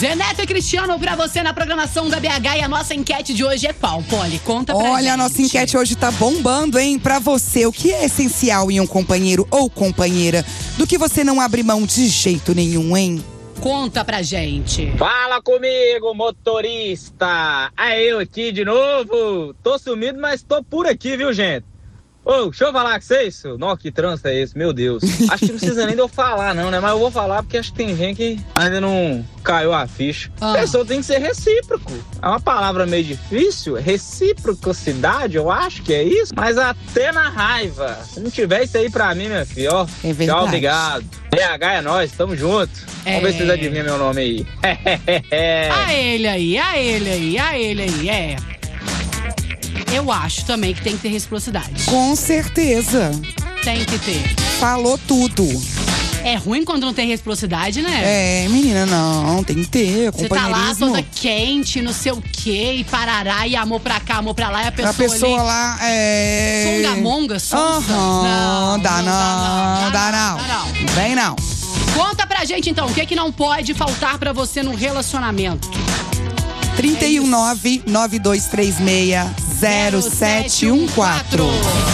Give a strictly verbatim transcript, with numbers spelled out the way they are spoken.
Zeneto e Cristiano pra você na programação da B H. E a nossa enquete de hoje é qual, Polly? Conta pra gente. Olha, a nossa enquete hoje tá bombando, hein? Pra você, o que é essencial em um companheiro ou companheira? Do que você não abre mão de jeito nenhum, hein? Conta pra gente. Fala comigo, motorista! É eu aqui de novo. Tô sumido, mas tô por aqui, viu, gente? Ô, deixa eu falar com vocês. Nossa, que trânsito é esse, meu Deus. Acho que não precisa nem de eu falar, não, né? Mas eu vou falar porque acho que tem gente que ainda não caiu a ficha. Ah. A pessoa tem que ser recíproco. É uma palavra meio difícil. Reciprocidade, eu acho que é isso. Mas até na raiva. Se não tiver isso aí pra mim, minha filha, ó. É verdade. Tchau, obrigado. B H é nóis, tamo junto. É. Vamos ver se vocês adivinham meu nome aí. A ele aí, a ele aí, a ele aí, é. Eu acho também que tem que ter reciprocidade. Com certeza. Tem que ter. Falou tudo. É ruim quando não tem reciprocidade, né? É, menina, não, tem que ter Você tá lá companheirismo. toda quente, não sei o quê, e parará, e amor pra cá, amor pra lá, e a pessoa, A pessoa ali… lá é… Songamonga, sonsa. Aham, dá não, dá não. dá não. Vem não. Conta pra gente então, o que, que não pode faltar pra você no relacionamento? trinta e um nove, nove dois três seis, zero sete um quatro.